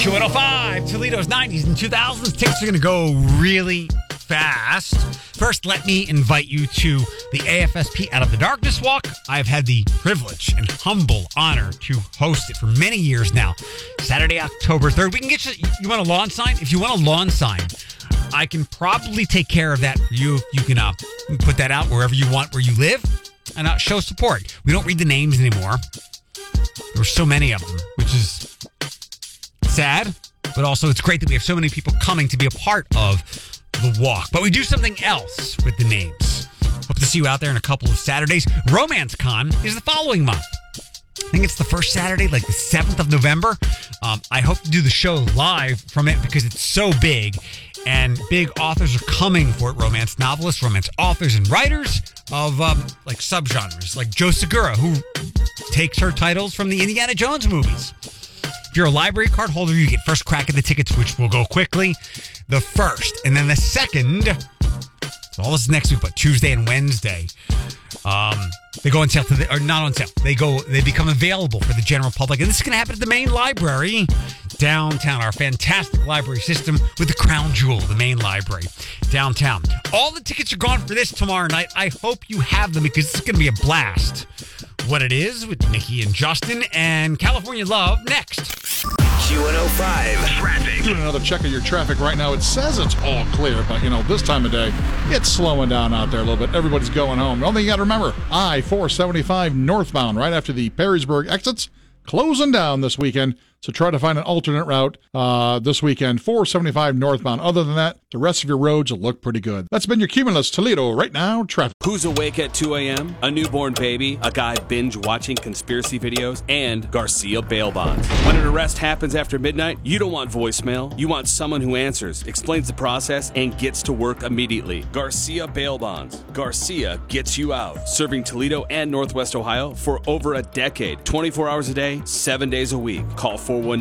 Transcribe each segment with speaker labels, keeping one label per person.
Speaker 1: Q105, Toledo's 90s and 2000s. Tickets are going to go really fast. First, let me invite you to the AFSP Out of the Darkness Walk. I've had the privilege and humble honor to host it for many years now. Saturday, October 3rd. We can get you want a lawn sign? If you want a lawn sign, I can probably take care of that for you. You can put that out wherever you want, where you live, and show support. We don't read the names anymore. There's so many of them, which is sad, but also it's great that we have so many people coming to be a part of the walk. But we do something else with the names. Hope to see you out there in a couple of Saturdays. Romance Con is the following month. I think it's the first Saturday, like the 7th of November. I hope to do the show live from it because it's so big, and big authors are coming for it. Romance novelists, romance authors, and writers of like subgenres, like Jo Segura, who takes her titles from the Indiana Jones movies. If you're a library card holder, you get first crack at the tickets, which will go quickly. The first, and then the second. So all this is next week, but Tuesday and Wednesday. They go on sale or not on sale. They become available for the general public. And this is going to happen at the main library downtown, our fantastic library system with the crown jewel, the main library downtown. All the tickets are gone for this tomorrow night. I hope you have them because it's going to be a blast. What it is with Nikki and Justin and California Love next.
Speaker 2: Q105 traffic.
Speaker 3: Doing another check of your traffic right now. It says it's all clear, but this time of day, it's slowing down out there a little bit. Everybody's going home. The only thing you got to remember, I-475 northbound right after the Perrysburg exits, closing down this weekend. So try to find an alternate route this weekend, 475 northbound. Other than that, the rest of your roads will look pretty good. That's been your Cumulus Toledo Right Now traffic.
Speaker 4: Who's awake at 2 a.m.? A newborn baby, a guy binge-watching conspiracy videos, and Garcia bail bonds. When an arrest happens after midnight, you don't want voicemail. You want someone who answers, explains the process, and gets to work immediately. Garcia bail bonds. Garcia gets you out. Serving Toledo and Northwest Ohio for over a decade. 24 hours a day, 7 days a week. Call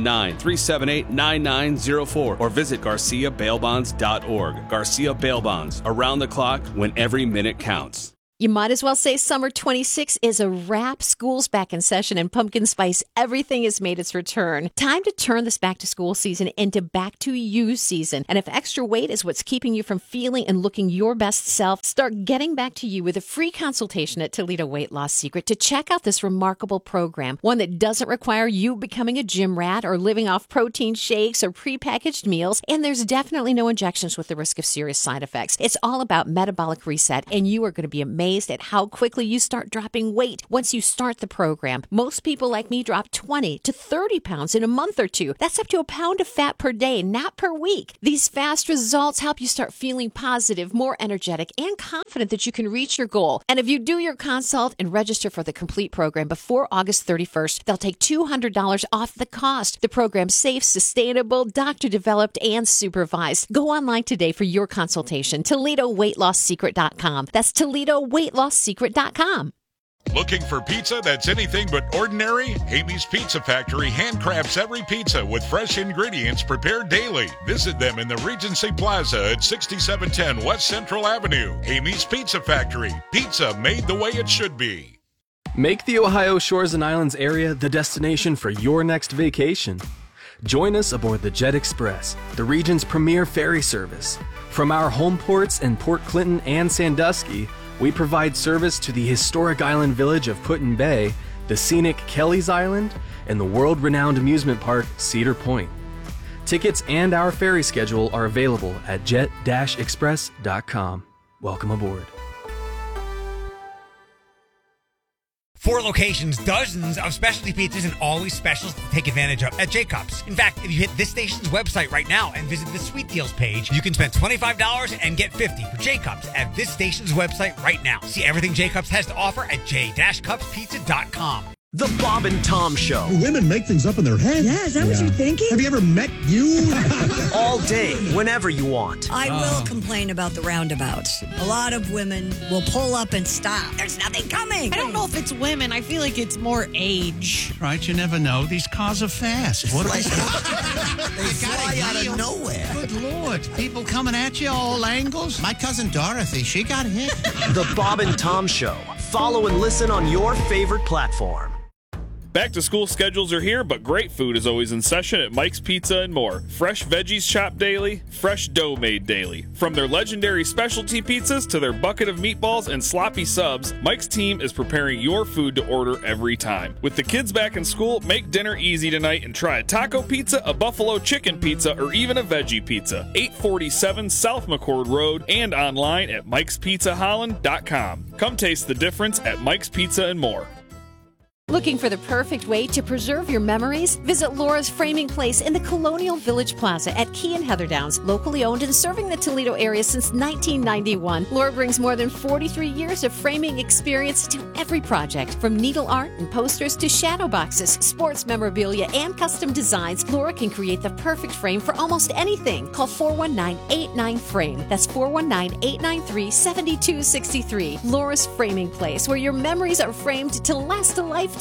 Speaker 4: 419-378-9904 or visit GarciaBailBonds.org. Garcia Bail Bonds. Around the clock when every minute counts.
Speaker 5: You might as well say summer 26 is a wrap. School's back in session and pumpkin spice everything has made its return. Time to turn this back to school season into back to you season. And if extra weight is what's keeping you from feeling and looking your best self, start getting back to you with a free consultation at Toledo Weight Loss Secret to check out this remarkable program. One that doesn't require you becoming a gym rat or living off protein shakes or prepackaged meals. And there's definitely no injections with the risk of serious side effects. It's all about metabolic reset, and you are going to be amazed at how quickly you start dropping weight once you start the program. Most people like me drop 20 to 30 pounds in a month or two. That's up to a pound of fat per day, not per week. These fast results help you start feeling positive, more energetic, and confident that you can reach your goal. And if you do your consult and register for the complete program before August 31st, they'll take $200 off the cost. The program's safe, sustainable, doctor-developed, and supervised. Go online today for your consultation. ToledoWeightLossSecret.com. That's ToledoWeightLossSecret.com.
Speaker 6: Looking for pizza that's anything but ordinary? Amy's Pizza Factory handcrafts every pizza with fresh ingredients prepared daily. Visit them in the Regency Plaza at 6710 West Central Avenue. Amy's Pizza Factory. Pizza made the way it should be.
Speaker 7: Make the Ohio Shores and Islands area the destination for your next vacation. Join us aboard the Jet Express, the region's premier ferry service. From our home ports in Port Clinton and Sandusky, we provide service to the historic island village of Put-in-Bay, the scenic Kelly's Island, and the world-renowned amusement park Cedar Point. Tickets and our ferry schedule are available at jet-express.com. Welcome aboard.
Speaker 1: 4 locations, dozens of specialty pizzas, and always specials to take advantage of at Jacobs. In fact, if you hit this station's website right now and visit the Sweet Deals page, you can spend $25 and get $50 for Jacobs at this station's website right now. See everything Jacobs has to offer at j-cupspizza.com.
Speaker 2: The Bob and Tom Show.
Speaker 8: Women make things up in their head.
Speaker 9: Yeah, is that what you're thinking?
Speaker 8: Have you ever met you?
Speaker 2: All day, whenever you want.
Speaker 9: I will complain about the roundabouts. A lot of women will pull up and stop. There's nothing coming.
Speaker 10: I don't know if it's women. I feel like it's more age.
Speaker 11: Right, you never know. These cars are fast. What
Speaker 12: they fly out of nowhere.
Speaker 11: Good Lord. People coming at you all angles. My cousin Dorothy, she got hit.
Speaker 2: The Bob and Tom Show. Follow and listen on your favorite platform.
Speaker 13: Back-to-school schedules are here, but great food is always in session at Mike's Pizza and More. Fresh veggies chopped daily, fresh dough made daily. From their legendary specialty pizzas to their bucket of meatballs and sloppy subs, Mike's team is preparing your food to order every time. With the kids back in school, make dinner easy tonight and try a taco pizza, a buffalo chicken pizza, or even a veggie pizza. 847 South McCord Road and online at mikespizzaholland.com. Come taste the difference at Mike's Pizza and More.
Speaker 5: Looking for the perfect way to preserve your memories? Visit Laura's Framing Place in the Colonial Village Plaza at Key and Heatherdowns. Locally owned and serving the Toledo area since 1991, Laura brings more than 43 years of framing experience to every project. From needle art and posters to shadow boxes, sports memorabilia, and custom designs, Laura can create the perfect frame for almost anything. Call 419-89-FRAME. That's 419-893-7263. Laura's Framing Place, where your memories are framed to last a lifetime.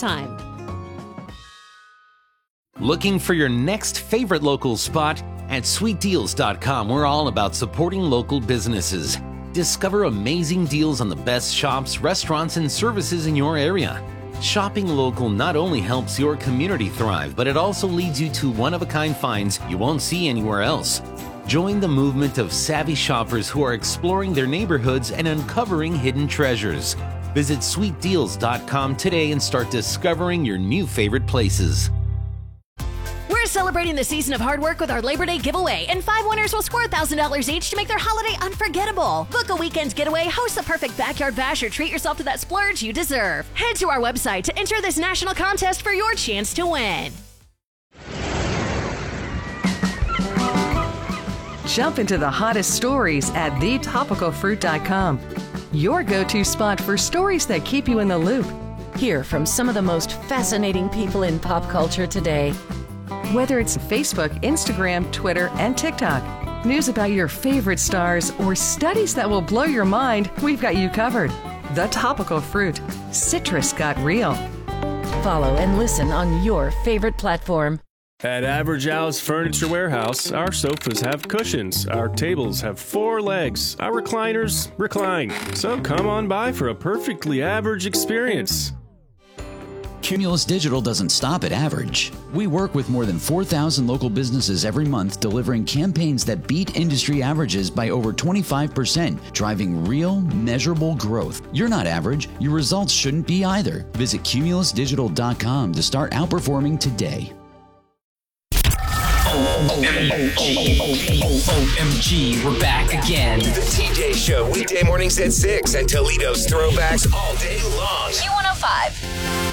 Speaker 14: Looking for your next favorite local spot? At sweetdeals.com, we're all about supporting local businesses. Discover amazing deals on the best shops, restaurants, and services in your area. Shopping local not only helps your community thrive, but it also leads you to one-of-a-kind finds you won't see anywhere else. Join the movement of savvy shoppers who are exploring their neighborhoods and uncovering hidden treasures. Visit sweetdeals.com today and start discovering your new favorite places.
Speaker 15: We're celebrating the season of hard work with our Labor Day giveaway, and 5 winners will score $1,000 each to make their holiday unforgettable. Book a weekend getaway, host the perfect backyard bash, or treat yourself to that splurge you deserve. Head to our website to enter this national contest for your chance to win.
Speaker 16: Jump into the hottest stories at thetopicalfruit.com. Your go-to spot for stories that keep you in the loop. Hear from some of the most fascinating people in pop culture today. Whether it's Facebook, Instagram, Twitter, and TikTok, news about your favorite stars, or studies that will blow your mind, we've got you covered. The Topical Fruit. Citrus got real. Follow and listen on your favorite platform.
Speaker 17: At Average Al's Furniture Warehouse, our sofas have cushions, our tables have 4 legs, our recliners recline. So come on by for a perfectly average experience.
Speaker 18: Cumulus Digital doesn't stop at average. We work with more than 4,000 local businesses every month, delivering campaigns that beat industry averages by over 25%, driving real, measurable growth. You're not average. Your results shouldn't be either. Visit cumulusdigital.com to start outperforming today.
Speaker 19: OMG, we're back again.
Speaker 2: The TJ Show, weekday mornings at 6 and Toledo's throwbacks all day long.
Speaker 15: Q105.